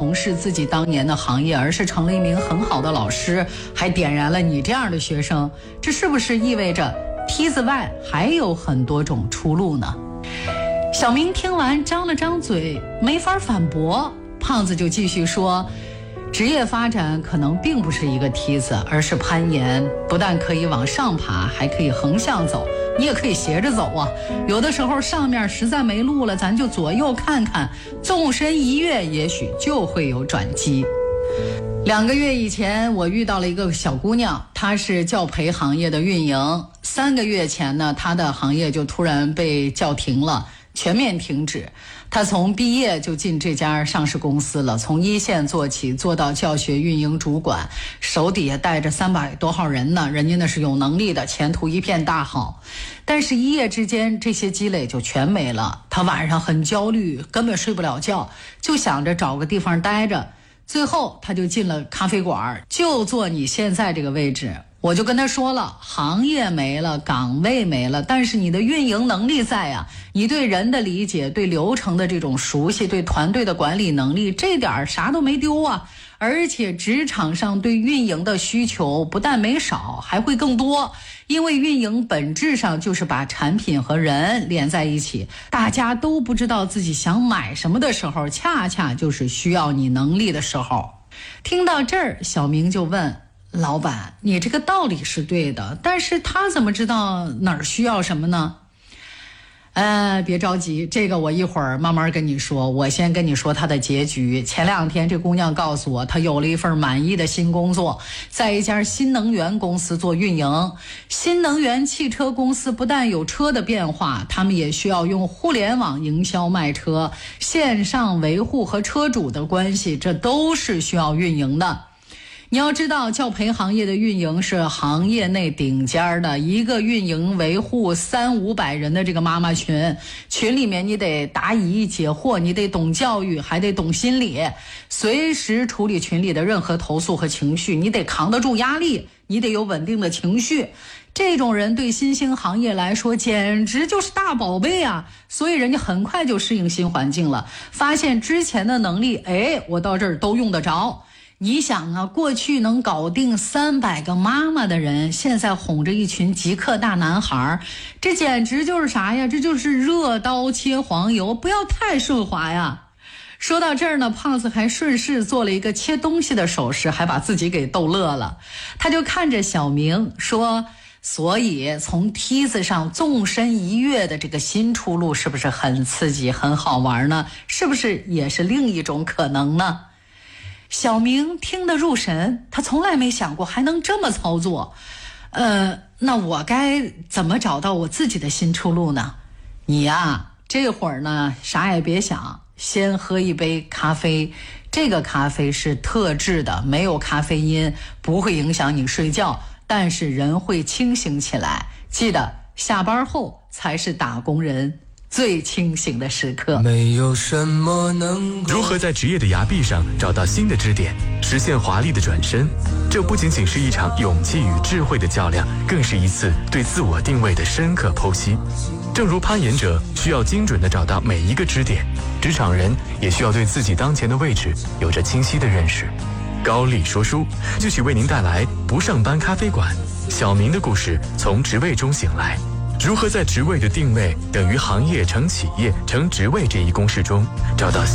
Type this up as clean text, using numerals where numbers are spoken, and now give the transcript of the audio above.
从事自己当年的行业，而是成了一名很好的老师，还点燃了你这样的学生，这是不是意味着梯子外还有很多种出路呢？小明听完张了张嘴，没法反驳。胖子就继续说，职业发展可能并不是一个梯子，而是攀岩，不但可以往上爬，还可以横向走，你也可以斜着走啊。有的时候上面实在没路了，咱就左右看看，纵身一跃，也许就会有转机。2个月以前，我遇到了一个小姑娘，她是教培行业的运营。3个月前呢，她的行业就突然被叫停了，全面停止。他从毕业就进这家上市公司了，从一线做起，做到教学运营主管，手底下带着300多号人呢，人家那是有能力的，前途一片大好。但是一夜之间这些积累就全没了，他晚上很焦虑，根本睡不了觉，就想着找个地方待着。最后他就进了咖啡馆，就坐你现在这个位置。我就跟他说了，行业没了，岗位没了，但是你的运营能力在啊，你对人的理解，对流程的这种熟悉，对团队的管理能力，这点啥都没丢啊。而且职场上对运营的需求不但没少，还会更多，因为运营本质上就是把产品和人连在一起，大家都不知道自己想买什么的时候，恰恰就是需要你能力的时候。听到这儿，小明就问，老板，你这个道理是对的，但是他怎么知道哪儿需要什么呢？别着急，这个我一会儿慢慢跟你说。我先跟你说他的结局。前2天这姑娘告诉我，她有了一份满意的新工作，在一家新能源公司做运营。新能源汽车公司不但有车的变化，他们也需要用互联网营销卖车，线上维护和车主的关系，这都是需要运营的。你要知道，教培行业的运营是行业内顶尖的，一个运营维护300-500人的这个妈妈群，群里面你得答疑解惑，你得懂教育，还得懂心理，随时处理群里的任何投诉和情绪，你得扛得住压力，你得有稳定的情绪。这种人对新兴行业来说简直就是大宝贝啊，所以人家很快就适应新环境了，发现之前的能力，我到这儿都用得着。你想啊，过去能搞定300个妈妈的人，现在哄着一群极客大男孩，这简直就是啥呀？这就是热刀切黄油，不要太顺滑呀。说到这儿呢，胖子还顺势做了一个切东西的手势，还把自己给逗乐了。他就看着小明说，所以从梯子上纵身一跃的这个新出路是不是很刺激很好玩呢？是不是也是另一种可能呢？小明听得入神，他从来没想过还能这么操作。那我该怎么找到我自己的新出路呢？你呀，这会儿呢啥也别想，先喝一杯咖啡，这个咖啡是特制的，没有咖啡因，不会影响你睡觉，但是人会清醒起来。记得下班后才是打工人最清醒的时刻。 没有什么能够。 如何在职业的崖壁上找到新的支点，实现华丽的转身？这不仅仅是一场勇气与智慧的较量，更是一次对自我定位的深刻剖析。正如攀岩者需要精准地找到每一个支点，职场人也需要对自己当前的位置有着清晰的认识。高丽说书继续为您带来不上班咖啡馆，小明的故事从职位中醒来。如何在职位的定位等于行业乘企业乘职位这一公式中找到